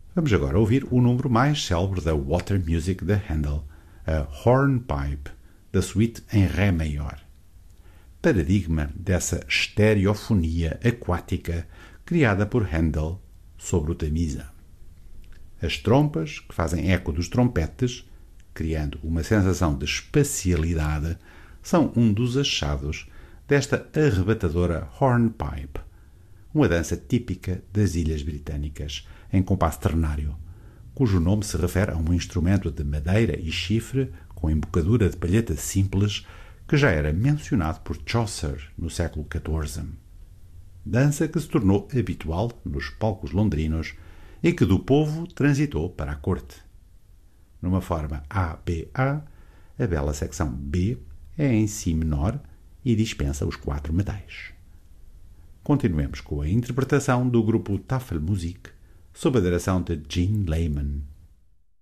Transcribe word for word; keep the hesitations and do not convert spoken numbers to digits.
Vamos agora ouvir o número mais célebre da Water Music de Handel, a Hornpipe, da suíte em Ré maior. Paradigma dessa estereofonia aquática criada por Handel sobre o Tamisa. As trompas, que fazem eco dos trompetes, criando uma sensação de espacialidade, são um dos achados desta arrebatadora Hornpipe, uma dança típica das Ilhas Britânicas, em compasso ternário, cujo nome se refere a um instrumento de madeira e chifre com embocadura de palheta simples que já era mencionado por Chaucer no século catorze. Dança que se tornou habitual nos palcos londrinos e que do povo transitou para a corte. Numa forma A B A, a bela secção B é em Si menor e dispensa os quatro metais. Continuemos com a interpretação do grupo Tafelmusik sob a direção de Gene Lehman.